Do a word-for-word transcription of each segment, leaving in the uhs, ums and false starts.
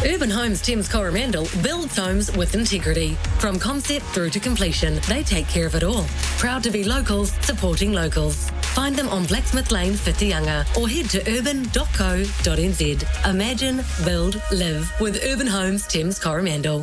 Urban Homes Thames Coromandel builds homes with integrity. From concept through to completion, they take care of it all. Proud to be locals, supporting locals. Find them on Blacksmith Lane, Whitianga, or head to urban dot co dot n z. Imagine, build, live with Urban Homes Thames Coromandel.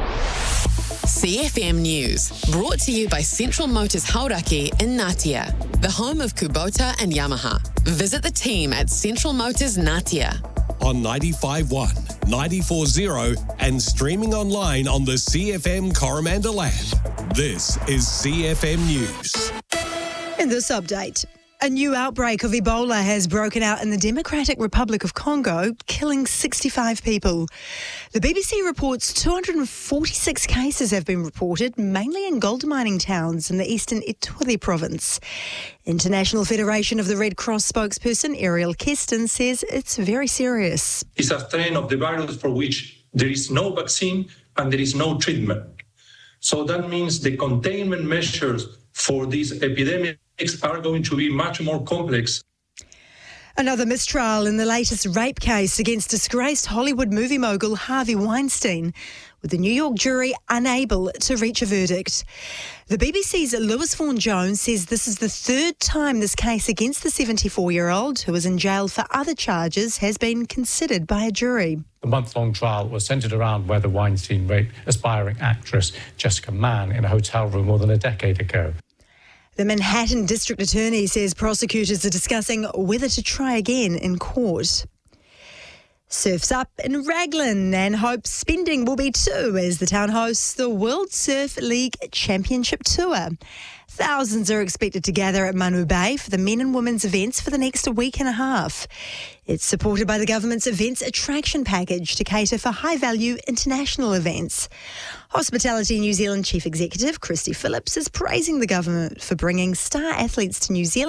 C F M News, brought to you by Central Motors Hauraki in Ngatea, the home of Kubota and Yamaha. Visit the team at Central Motors Ngatea. On ninety-five point one, ninety-four point zero and streaming online on the C F M Coromandel app. This is C F M News. In this update, a new outbreak of Ebola has broken out in the Democratic Republic of Congo, killing sixty-five people. The B B C reports two hundred forty-six cases have been reported, mainly in gold mining towns in the eastern Ituri province. International Federation of the Red Cross spokesperson Ariel Keston says it's very serious. It's a strain of the virus for which there is no vaccine and there is no treatment. So that means the containment measures for these epidemics are going to be much more complex. Another mistrial in the latest rape case against disgraced Hollywood movie mogul Harvey Weinstein, with the New York jury unable to reach a verdict. The B B C's Lewis Vaughan Jones says this is the third time this case against the seventy-four-year-old, who was in jail for other charges, has been considered by a jury. The month-long trial was centred around whether Weinstein raped aspiring actress Jessica Mann in a hotel room more than a decade ago. The Manhattan District Attorney says prosecutors are discussing whether to try again in court. Surf's up in Raglan and hopes spending will be too as the town hosts the World Surf League Championship Tour. Thousands are expected to gather at Manu Bay for the men and women's events for the next week and a half. It's supported by the government's events attraction package to cater for high-value international events. Hospitality New Zealand Chief Executive Christy Phillips is praising the government for bringing star athletes to New Zealand